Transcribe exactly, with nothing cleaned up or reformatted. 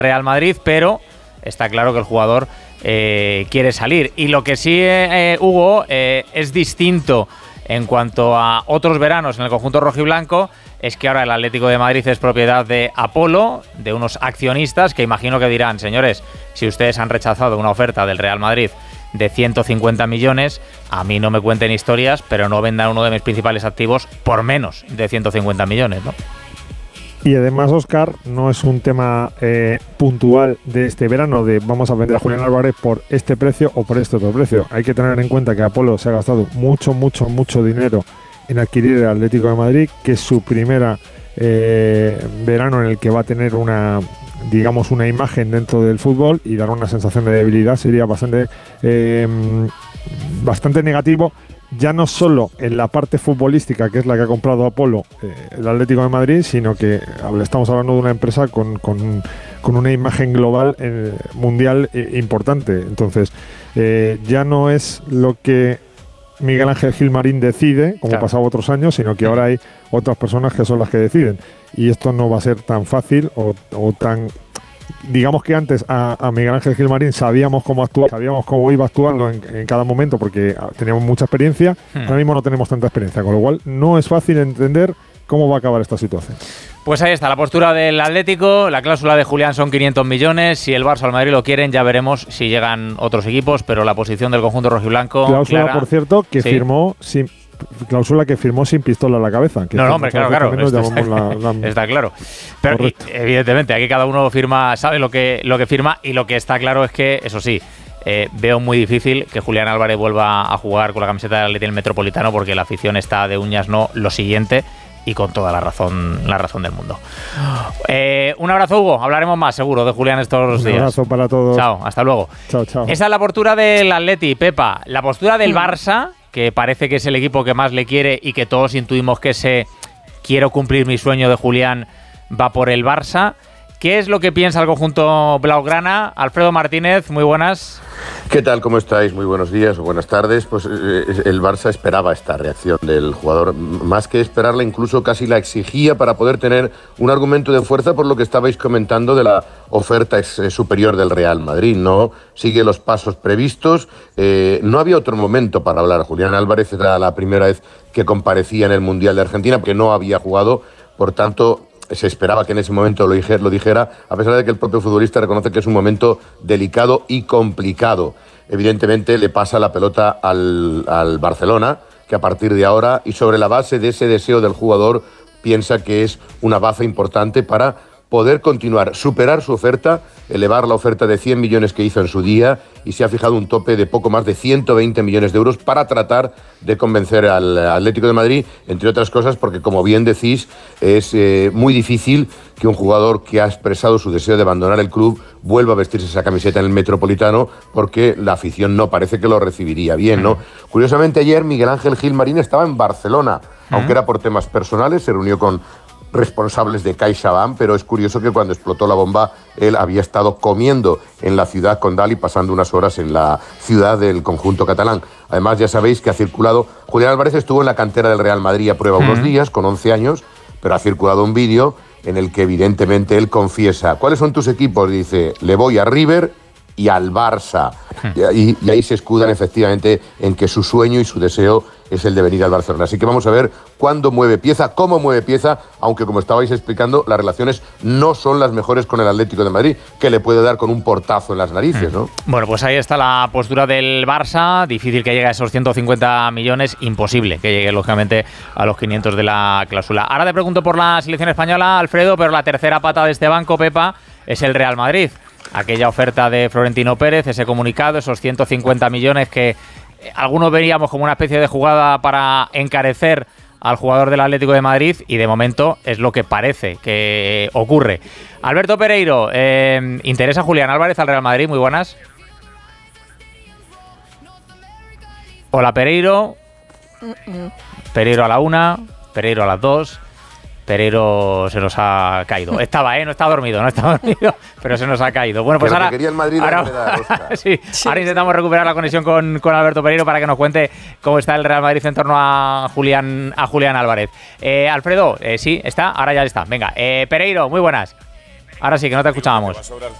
Real Madrid, pero está claro que el jugador eh, quiere salir. Y lo que sí, eh, Hugo, eh, es distinto en cuanto a otros veranos en el conjunto rojiblanco, es que ahora el Atlético de Madrid es propiedad de Apolo, de unos accionistas que imagino que dirán, señores, si ustedes han rechazado una oferta del Real Madrid de ciento cincuenta millones, a mí no me cuenten historias, pero no vendan uno de mis principales activos por menos de ciento cincuenta millones, ¿no? Y además, Óscar, no es un tema eh, puntual de este verano de vamos a vender a Julián Álvarez por este precio o por este otro precio. Hay que tener en cuenta que Apolo se ha gastado mucho, mucho, mucho dinero en adquirir el Atlético de Madrid, que es su primera eh, verano en el que va a tener una, digamos, una imagen dentro del fútbol, y dar una sensación de debilidad sería bastante, eh, bastante negativo. Ya no solo en la parte futbolística, que es la que ha comprado Apolo, eh, el Atlético de Madrid, sino que estamos hablando de una empresa con, con, con una imagen global eh, mundial eh, importante. Entonces, eh, ya no es lo que Miguel Ángel Gilmarín decide, como claro. pasaba otros años, sino que ahora hay otras personas que son las que deciden. Y esto no va a ser tan fácil o, o tan... Digamos que antes a, a Miguel Ángel Gilmarín sabíamos cómo actuar, sabíamos cómo iba actuando en, en cada momento porque teníamos mucha experiencia. Hmm. Ahora mismo no tenemos tanta experiencia, con lo cual no es fácil entender cómo va a acabar esta situación. Pues ahí está la postura del Atlético. La cláusula de Julián son quinientos millones. Si el Barça o el Madrid lo quieren, ya veremos si llegan otros equipos, pero la posición del conjunto rojiblanco... Cláusula, clara, por cierto, que sí. firmó sin... Cláusula que firmó sin pistola en la cabeza. Que no, no, hombre, claro, claro. Está, la, la... está claro. Pero y, evidentemente, aquí cada uno firma, sabe lo que, lo que firma, y lo que está claro es que, eso sí, eh, veo muy difícil que Julián Álvarez vuelva a jugar con la camiseta del Atlético Metropolitano, porque la afición está de uñas, no lo siguiente, y con toda la razón, la razón del mundo. Eh, un abrazo, Hugo. Hablaremos más, seguro, de Julián estos días. Un abrazo para todos. Chao, hasta luego. Chao, chao. Esa es la postura del Atleti, Pepa. La postura del Barça, que parece que es el equipo que más le quiere y que todos intuimos que ese quiero cumplir mi sueño de Julián va por el Barça. ¿Qué es lo que piensa el conjunto blaugrana? Alfredo Martínez, muy buenas. ¿Qué tal? ¿Cómo estáis? Muy buenos días o buenas tardes. Pues eh, el Barça esperaba esta reacción del jugador. Más que esperarla, incluso casi la exigía para poder tener un argumento de fuerza por lo que estabais comentando de la oferta ex, eh, superior del Real Madrid. No sigue los pasos previstos. Eh, no había otro momento para hablar. Julián Álvarez era la primera vez que comparecía en el Mundial de Argentina porque no había jugado. Por tanto, se esperaba que en ese momento lo dijera, lo dijera, a pesar de que el propio futbolista reconoce que es un momento delicado y complicado. Evidentemente le pasa la pelota al, al Barcelona, que a partir de ahora, y sobre la base de ese deseo del jugador, piensa que es una baza importante para poder continuar, superar su oferta, elevar la oferta de cien millones que hizo en su día, y se ha fijado un tope de poco más de ciento veinte millones de euros para tratar de convencer al Atlético de Madrid, entre otras cosas porque, como bien decís, es eh, muy difícil que un jugador que ha expresado su deseo de abandonar el club vuelva a vestirse esa camiseta en el Metropolitano, porque la afición no parece que lo recibiría bien, ¿no? Curiosamente, ayer Miguel Ángel Gilmarín estaba en Barcelona, uh-huh. aunque era por temas personales, se reunió con responsables de CaixaBank, pero es curioso que cuando explotó la bomba él había estado comiendo en la ciudad condal y pasando unas horas en la ciudad del conjunto catalán. Además, ya sabéis que ha circulado... Julián Álvarez estuvo en la cantera del Real Madrid a prueba mm. unos días, con once años, pero ha circulado un vídeo en el que evidentemente él confiesa: ¿cuáles son tus equipos? Dice, le voy a River y al Barça. Y, y ahí se escudan efectivamente en que su sueño y su deseo es el de venir al Barcelona. Así que vamos a ver cuándo mueve pieza, cómo mueve pieza, aunque, como estabais explicando, las relaciones no son las mejores con el Atlético de Madrid, que le puede dar con un portazo en las narices, ¿no? Bueno, pues ahí está la postura del Barça. Difícil que llegue a esos ciento cincuenta millones, imposible que llegue, lógicamente, a los quinientos de la cláusula. Ahora te pregunto por la selección española, Alfredo, pero la tercera pata de este banco, Pepa, es el Real Madrid. Aquella oferta de Florentino Pérez, ese comunicado, esos ciento cincuenta millones que algunos veríamos como una especie de jugada para encarecer al jugador del Atlético de Madrid, y de momento es lo que parece que ocurre. Alberto Pereiro, eh, ¿interesa Julián Álvarez al Real Madrid? Muy buenas. Hola, Pereiro. Pereiro a la una, Pereiro a las dos. Pereiro se nos ha caído. Estaba, ¿eh? No está dormido, no está dormido, pero se nos ha caído. Bueno, pues pero ahora... Que quería el Madrid ahora, dar, sí, sí, ahora intentamos recuperar la conexión con, con Alberto Pereiro para que nos cuente cómo está el Real Madrid en torno a Julián, a Julián Álvarez. Eh, Alfredo, eh, sí, está, ahora ya está. Venga, eh, Pereiro, muy buenas. Ahora sí, que no te escuchábamos.